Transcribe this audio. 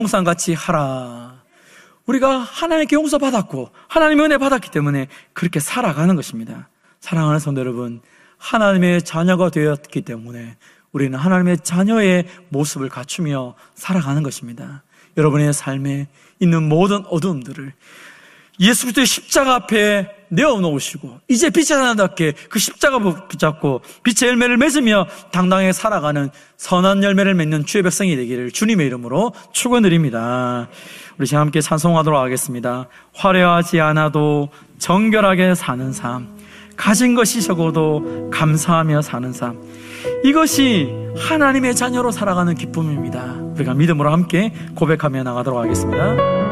홍산같이 하라. 우리가 하나님께 용서받았고 하나님의 은혜 받았기 때문에 그렇게 살아가는 것입니다. 사랑하는 성도 여러분, 하나님의 자녀가 되었기 때문에 우리는 하나님의 자녀의 모습을 갖추며 살아가는 것입니다. 여러분의 삶에 있는 모든 어두움들을 예수 그리스도의 십자가 앞에 내어놓으시고 이제 빛의 하나답게 그 십자가 붙잡고 빛의 열매를 맺으며 당당하게 살아가는 선한 열매를 맺는 주의 백성이 되기를 주님의 이름으로 축원드립니다. 우리 지금 함께 찬송하도록 하겠습니다. 화려하지 않아도 정결하게 사는 삶, 가진 것이 적어도 감사하며 사는 삶, 이것이 하나님의 자녀로 살아가는 기쁨입니다. 우리가 믿음으로 함께 고백하며 나가도록 하겠습니다.